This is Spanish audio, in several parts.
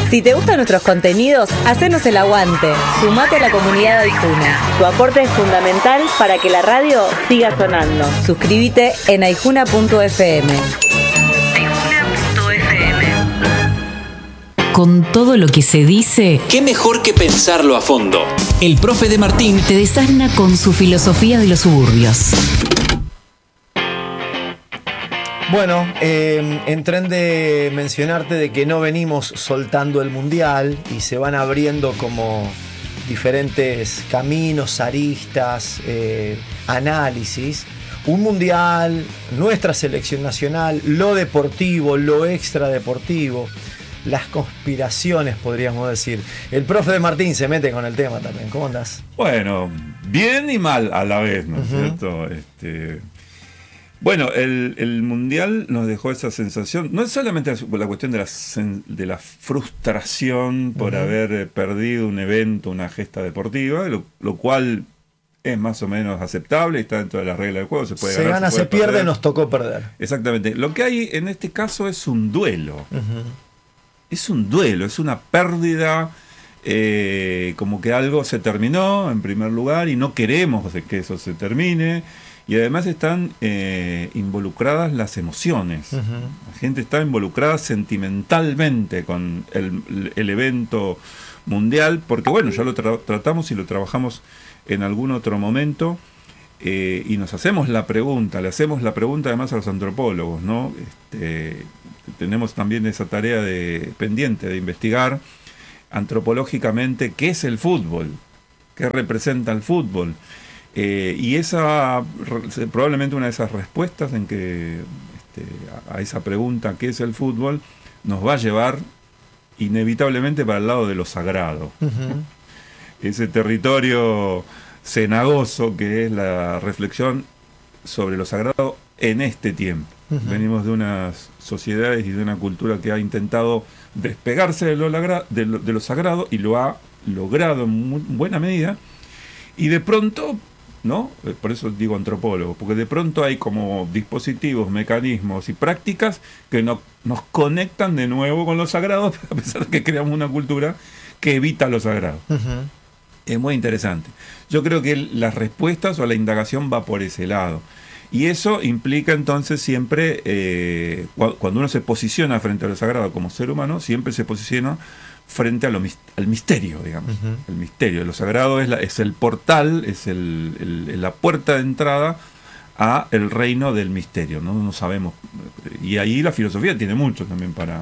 Si te gustan nuestros contenidos, hacenos el aguante. Sumate a la comunidad de Aijuna. Tu aporte es fundamental para que la radio siga sonando. Suscríbete en aijuna.fm. Con todo lo que se dice, ¿qué mejor que pensarlo a fondo? El profe de Martín te desasna con su filosofía de los suburbios. Bueno, en tren de mencionarte de que no venimos soltando el mundial y se van abriendo como diferentes caminos, aristas, análisis. Un mundial, nuestra selección nacional, lo deportivo, lo extradeportivo, las conspiraciones, podríamos decir. El profe de Martín se mete con el tema también. ¿Cómo andás? Bueno, bien y mal a la vez, ¿no es cierto? Bueno, el Mundial nos dejó esa sensación, no es solamente la cuestión de la frustración por haber perdido un evento, una gesta deportiva, lo cual es más o menos aceptable, está dentro de las reglas del juego, se puede ganar, gana, se pierde, perder. Nos tocó perder. Exactamente. Lo que hay en este caso es un duelo. Es un duelo, es una pérdida, como que algo se terminó en primer lugar y no queremos que eso se termine. Y además están involucradas las emociones. La gente está involucrada sentimentalmente con el evento mundial, porque bueno, ya lo tratamos y lo trabajamos en algún otro momento, y nos hacemos la pregunta, le hacemos la pregunta además a los antropólogos, ¿no? Tenemos también esa tarea pendiente de investigar antropológicamente qué es el fútbol, qué representa el fútbol. Y esa probablemente una de esas respuestas en que a esa pregunta ¿qué es el fútbol? Nos va a llevar inevitablemente para el lado de lo sagrado. Ese territorio cenagoso que es la reflexión sobre lo sagrado en este tiempo. Venimos de unas sociedades y de una cultura que ha intentado despegarse de lo sagrado y lo ha logrado en buena medida, y de pronto, ¿no? Por eso digo antropólogo, porque de pronto hay como dispositivos, mecanismos y prácticas que nos conectan de nuevo con lo sagrado, a pesar de que creamos una cultura que evita lo sagrado. Es muy interesante. Yo creo que las respuestas o la indagación va por ese lado. Y eso implica entonces siempre, cuando uno se posiciona frente a lo sagrado como ser humano, siempre se posiciona frente al misterio, digamos. El misterio, lo sagrado es el portal, es la puerta de entrada a el reino del misterio, ¿no? No sabemos. Y ahí la filosofía tiene mucho también para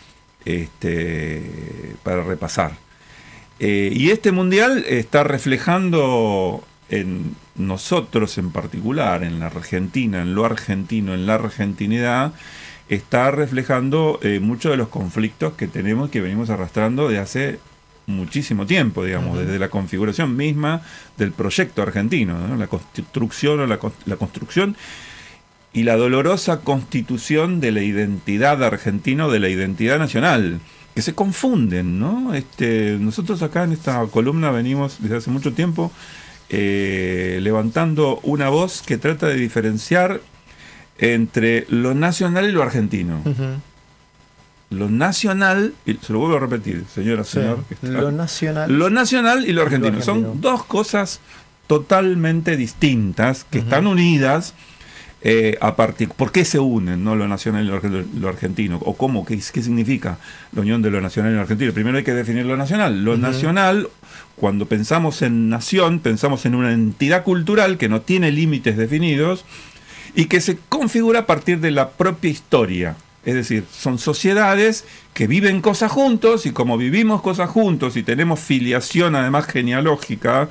repasar. Y este mundial está reflejando en nosotros en particular, en la Argentina, en lo argentino, en la argentinidad, está reflejando muchos de los conflictos que tenemos, que venimos arrastrando de hace muchísimo tiempo, digamos, desde la configuración misma del proyecto argentino, ¿no? La construcción o la construcción y la dolorosa constitución de la identidad argentina, de la identidad nacional, que se confunden, ¿no? Nosotros acá en esta columna venimos desde hace mucho tiempo levantando una voz que trata de diferenciar entre lo nacional y lo argentino. Lo nacional, y se lo vuelvo a repetir, señora, señor. Lo nacional y lo argentino. Son dos cosas totalmente distintas que están unidas a partir. ¿Por qué se unen, no, lo nacional y lo argentino? ¿O cómo? ¿Qué significa la unión de lo nacional y lo argentino? Primero hay que definir lo nacional. Lo nacional, cuando pensamos en nación, pensamos en una entidad cultural que no tiene límites definidos y que se configura a partir de la propia historia. Es decir, son sociedades que viven cosas juntos, y como vivimos cosas juntos y tenemos filiación además genealógica,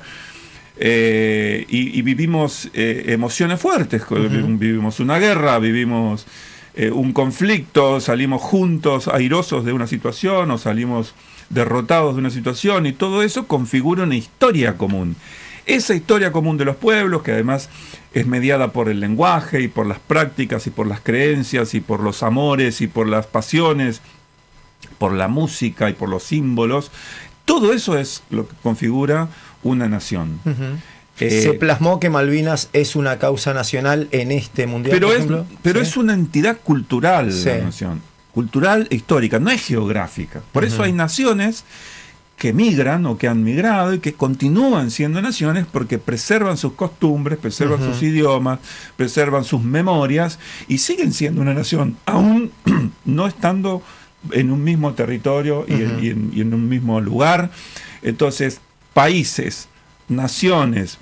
y vivimos emociones fuertes, vivimos una guerra, vivimos un conflicto, salimos juntos airosos de una situación o salimos derrotados de una situación, y todo eso configura una historia común. Esa historia común de los pueblos, que además es mediada por el lenguaje y por las prácticas y por las creencias y por los amores y por las pasiones, por la música y por los símbolos, todo eso es lo que configura una nación. Se plasmó que Malvinas es una causa nacional en este mundial, por ejemplo. Pero es una entidad cultural, la nación. cultural e histórica, no es geográfica. Por eso hay naciones que migran o que han migrado y que continúan siendo naciones porque preservan sus costumbres, preservan sus idiomas, preservan sus memorias y siguen siendo una nación, aún no estando en un mismo territorio y en un mismo lugar. Entonces, países, naciones,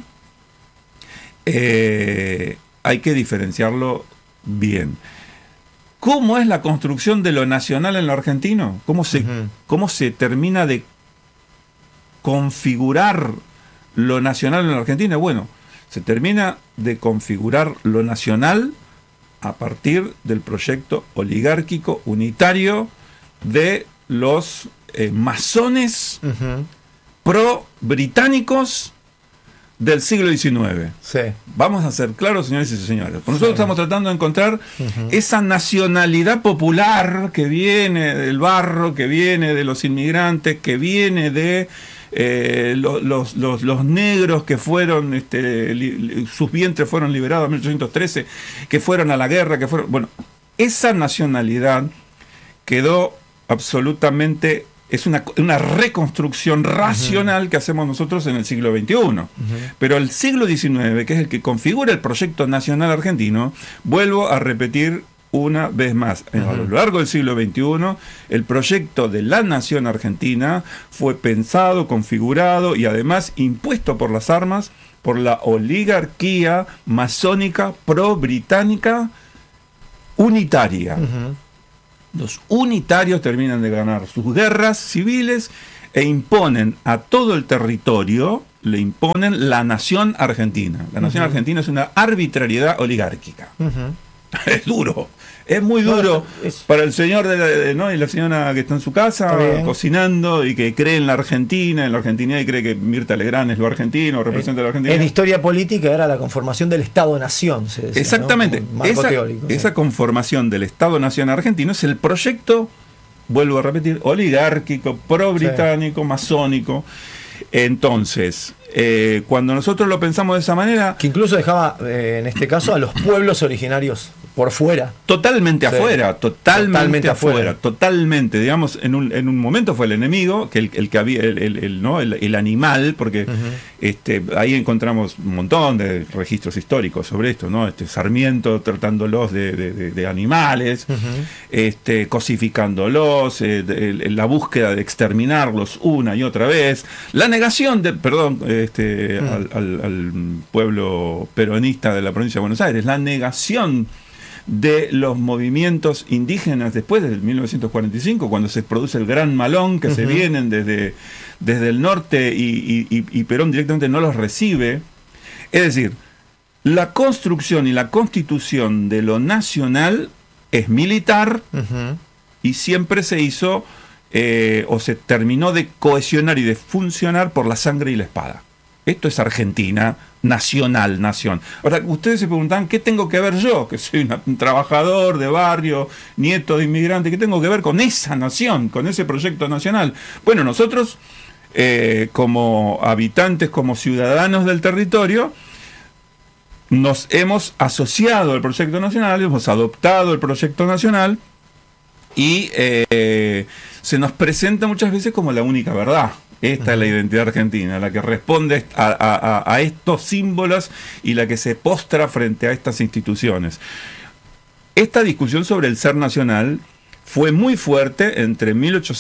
hay que diferenciarlo bien. ¿Cómo es la construcción de lo nacional en lo argentino? ¿Cómo se termina de configurar lo nacional en la Argentina? Bueno, se termina de configurar lo nacional a partir del proyecto oligárquico unitario de los masones pro-británicos del siglo XIX. Sí. Vamos a ser claros, señores y señores. Nosotros estamos tratando de encontrar esa nacionalidad popular que viene del barro, que viene de los inmigrantes, que viene de los negros que fueron, sus vientres fueron liberados en 1813, que fueron a la guerra, que fueron... Bueno, esa nacionalidad quedó absolutamente... Es una reconstrucción racional que hacemos nosotros en el siglo XXI. Pero el siglo XIX, que es el que configura el proyecto nacional argentino, vuelvo a repetir una vez más, a lo largo del siglo XXI, el proyecto de la nación argentina fue pensado, configurado y además impuesto por las armas por la oligarquía masónica pro-británica unitaria. Los unitarios terminan de ganar sus guerras civiles e imponen a todo el territorio, le imponen la nación argentina. La nación argentina es una arbitrariedad oligárquica. Es duro, es muy duro para el señor y la señora que está en su casa cocinando y que cree en la Argentinidad y cree que Mirta Legrand es lo argentino, representa a la Argentina. En historia política era la conformación del Estado-Nación, se decía, exactamente, ¿no? Marco teórico, esa conformación del Estado-Nación argentino es el proyecto, vuelvo a repetir, oligárquico, pro-británico, masónico. Entonces, cuando nosotros lo pensamos de esa manera... Que incluso dejaba, en este caso, a los pueblos originarios por fuera. Totalmente afuera, totalmente afuera. Totalmente, digamos, en un momento fue el enemigo, que el que había, el animal, porque ahí encontramos un montón de registros históricos sobre esto, ¿no? Sarmiento tratándolos de animales, cosificándolos, la búsqueda de exterminarlos una y otra vez, la negación de, al pueblo peronista de la provincia de Buenos Aires, la negación de los movimientos indígenas después del 1945, cuando se produce el Gran Malón, que se vienen desde el norte y Perón directamente no los recibe. Es decir, la construcción y la constitución de lo nacional es militar y siempre se hizo o se terminó de cohesionar y de funcionar por la sangre y la espada. Esto es Argentina, nación. Ahora, ustedes se preguntan, ¿qué tengo que ver yo? Que soy un trabajador de barrio, nieto de inmigrante, ¿qué tengo que ver con esa nación, con ese proyecto nacional? Bueno, nosotros, como habitantes, como ciudadanos del territorio, nos hemos asociado al proyecto nacional, hemos adoptado el proyecto nacional y se nos presenta muchas veces como la única verdad. Esta es la identidad argentina, la que responde a estos símbolos y la que se postra frente a estas instituciones. Esta discusión sobre el ser nacional fue muy fuerte entre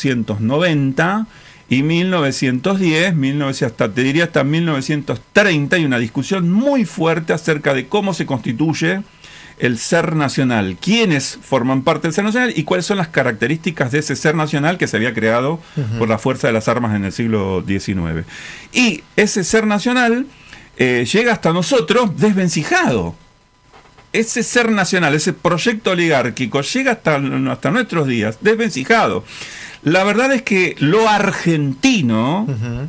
1890 y 1910, hasta 1930, y una discusión muy fuerte acerca de cómo se constituye el ser nacional, quiénes forman parte del ser nacional y cuáles son las características de ese ser nacional que se había creado por la fuerza de las armas en el siglo XIX. Y ese ser nacional llega hasta nosotros desvencijado. Ese ser nacional, ese proyecto oligárquico, llega hasta nuestros días desvencijado. La verdad es que lo argentino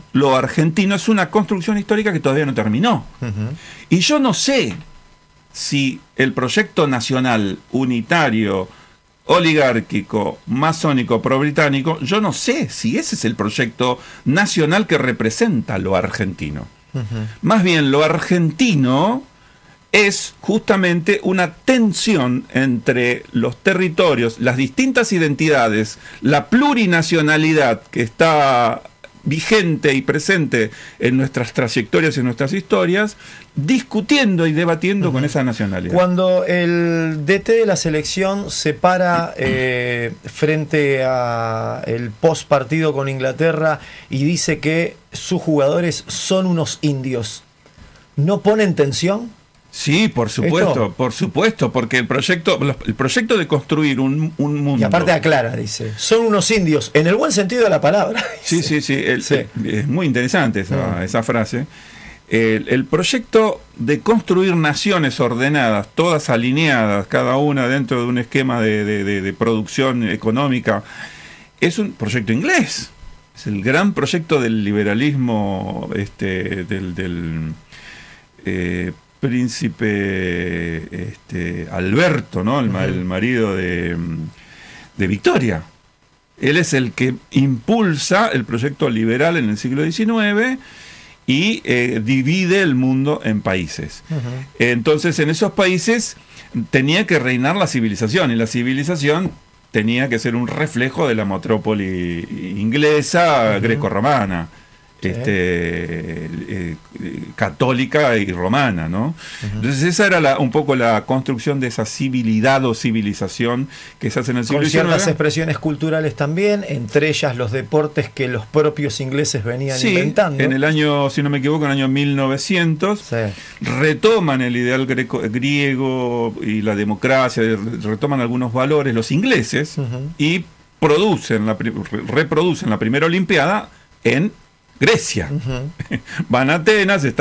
es una construcción histórica que todavía no terminó. Y yo no sé si el proyecto nacional unitario, oligárquico, masónico, pro-británico, yo no sé si ese es el proyecto nacional que representa lo argentino. Más bien, lo argentino es justamente una tensión entre los territorios, las distintas identidades, la plurinacionalidad que está vigente y presente en nuestras trayectorias y en nuestras historias, discutiendo y debatiendo con esa nacionalidad. Cuando el DT de la selección se para frente a el post partido con Inglaterra y dice que sus jugadores son unos indios, ¿no pone en tensión? Sí, por supuesto, porque el proyecto de construir un mundo... Y aparte aclara, dice, son unos indios, en el buen sentido de la palabra. Sí, es muy interesante esa frase. El proyecto de construir naciones ordenadas, todas alineadas, cada una dentro de un esquema de producción económica, es un proyecto inglés. Es el gran proyecto del liberalismo, del príncipe Alberto, ¿no? El marido de Victoria. Él es el que impulsa el proyecto liberal en el siglo XIX y divide el mundo en países. Entonces, en esos países tenía que reinar la civilización, y la civilización tenía que ser un reflejo de la metrópoli inglesa, greco-romana. Católica y romana, ¿no? Entonces esa era un poco la construcción de esa civilidad o civilización que se hace en el siglo XIX. Con ciertas expresiones culturales también, entre ellas los deportes que los propios ingleses venían inventando. En el año, si no me equivoco, en el año 1900, retoman el ideal griego y la democracia, retoman algunos valores los ingleses y reproducen la primera Olimpiada en Grecia. Van a Atenas,